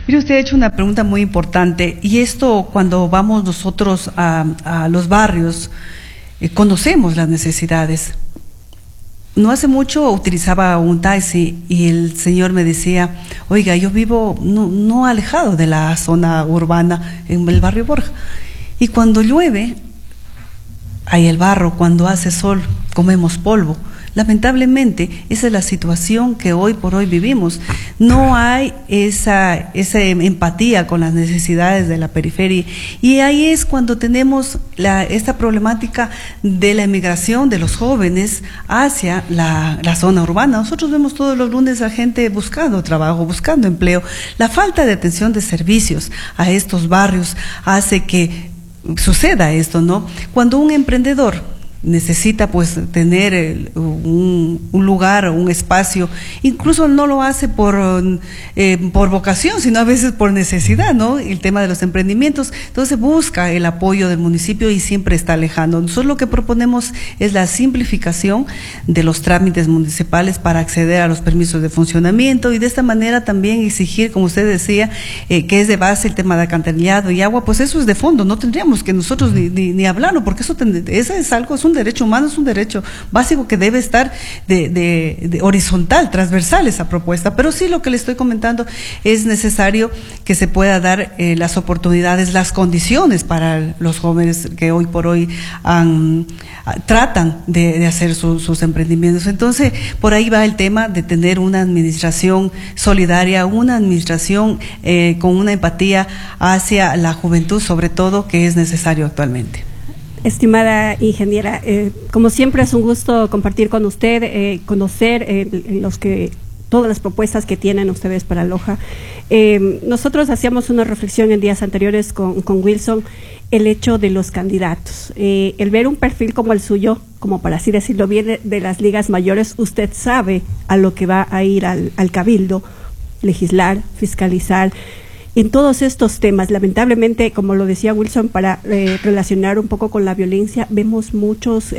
Mire, usted ha hecho una pregunta muy importante, y esto cuando vamos nosotros a los barrios, conocemos las necesidades. No hace mucho utilizaba un taxi y el señor me decía, oiga, yo vivo no alejado de la zona urbana, en el barrio Borja, y cuando llueve hay el barro, cuando hace sol comemos polvo. Lamentablemente, esa es la situación que hoy por hoy vivimos. No hay esa empatía con las necesidades de la periferia, y ahí es cuando tenemos esta problemática de la emigración de los jóvenes hacia la zona urbana. Nosotros vemos todos los lunes a gente buscando trabajo, buscando empleo. La falta de atención de servicios a estos barrios hace que suceda esto, ¿no? Cuando un emprendedor necesita pues tener un lugar, un espacio, incluso no lo hace por vocación, sino a veces por necesidad, ¿no? El tema de los emprendimientos, entonces busca el apoyo del municipio y siempre está alejando. Nosotros lo que proponemos es la simplificación de los trámites municipales para acceder a los permisos de funcionamiento, y de esta manera también exigir, como usted decía, que es de base el tema de alcantarillado y agua. Pues eso es de fondo, no tendríamos que nosotros ni hablarlo, porque eso es algo, es un derecho humano, es un derecho básico que debe estar de horizontal, transversal esa propuesta. Pero sí, lo que le estoy comentando, es necesario que se pueda dar las oportunidades, las condiciones para los jóvenes que hoy por hoy tratan de hacer sus emprendimientos. Entonces, por ahí va el tema de tener una administración solidaria, una administración con una empatía hacia la juventud, sobre todo, que es necesario actualmente. Estimada ingeniera, como siempre es un gusto compartir con usted, conocer todas las propuestas que tienen ustedes para Loja. Nosotros hacíamos una reflexión en días anteriores con Wilson, el hecho de los candidatos. El ver un perfil como el suyo, como para así decirlo, viene de las ligas mayores, usted sabe a lo que va a ir al cabildo, legislar, fiscalizar. En todos estos temas, lamentablemente, como lo decía Wilson, para relacionar un poco con la violencia, vemos muchos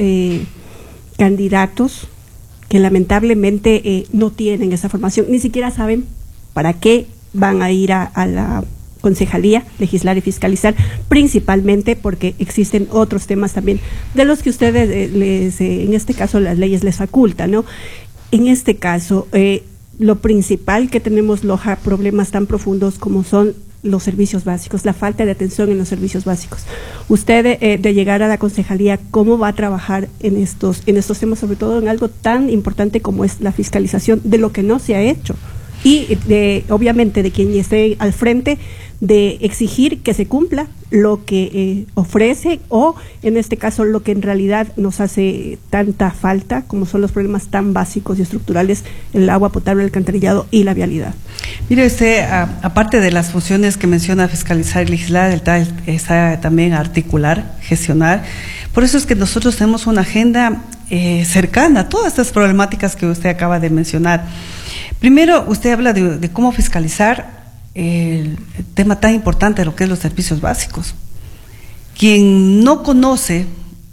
candidatos que lamentablemente no tienen esa formación, ni siquiera saben para qué van a ir a la concejalía, legislar y fiscalizar, principalmente porque existen otros temas también de los que ustedes, en este caso, las leyes les facultan, ¿no? En este caso, lo principal que tenemos, Loja, problemas tan profundos como son los servicios básicos, la falta de atención en los servicios básicos. Usted, de llegar a la concejalía, ¿cómo va a trabajar en estos temas, sobre todo en algo tan importante como es la fiscalización de lo que no se ha hecho? Y obviamente de quien esté al frente, de exigir que se cumpla lo que ofrece, o en este caso lo que en realidad nos hace tanta falta, como son los problemas tan básicos y estructurales, el agua potable, el alcantarillado y la vialidad. Mire usted, aparte de las funciones que menciona, fiscalizar y legislar, está también articular, gestionar. Por eso es que nosotros tenemos una agenda cercana a todas estas problemáticas que usted acaba de mencionar. Primero, usted habla de cómo fiscalizar el tema tan importante de lo que es los servicios básicos. Quien no conoce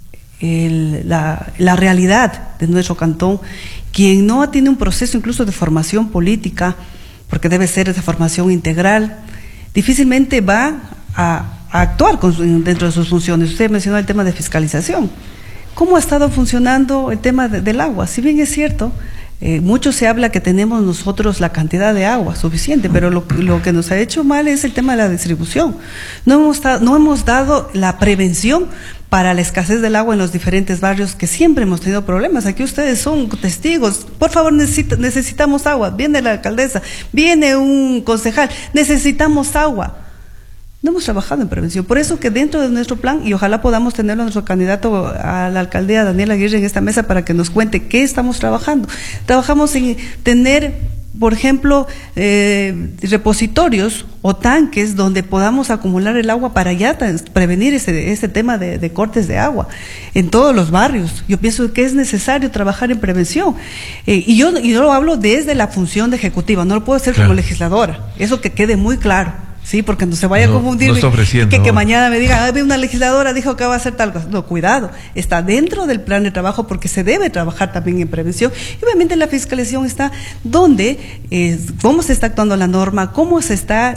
la realidad de nuestro cantón, quien no tiene un proceso incluso de formación política, porque debe ser esa formación integral, difícilmente va a actuar dentro de sus funciones. Usted mencionó el tema de fiscalización. ¿Cómo ha estado funcionando el tema del agua? Si bien es cierto, mucho se habla que tenemos nosotros la cantidad de agua suficiente, pero lo que nos ha hecho mal es el tema de la distribución. No hemos dado la prevención para la escasez del agua en los diferentes barrios, que siempre hemos tenido problemas. Aquí ustedes son testigos. Por favor, necesitamos agua. Viene la alcaldesa, viene un concejal, necesitamos agua. No hemos trabajado en prevención. Por eso que dentro de nuestro plan, y ojalá podamos tenerlo a nuestro candidato a la alcaldía, Daniel Aguirre, en esta mesa para que nos cuente qué estamos trabajando. Trabajamos en tener, por ejemplo, repositorios o tanques donde podamos acumular el agua para ya prevenir ese tema de cortes de agua en todos los barrios. Yo pienso que es necesario trabajar en prevención. Y yo lo hablo desde la función de ejecutiva, no lo puedo hacer como legisladora. Eso que quede muy claro. Sí, porque no se vaya a confundir que mañana me diga, una legisladora dijo que va a hacer tal cosa. No, cuidado, está dentro del plan de trabajo, porque se debe trabajar también en prevención. Y obviamente la fiscalización está donde, cómo se está actuando la norma, cómo se está